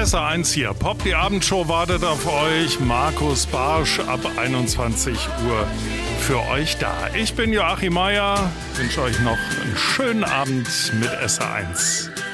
SR1 hier. Pop, die Abendshow wartet auf euch. Markus Barsch ab 21 Uhr für euch da. Ich bin Joachim Meier. Wünsche euch noch einen schönen Abend mit SR1.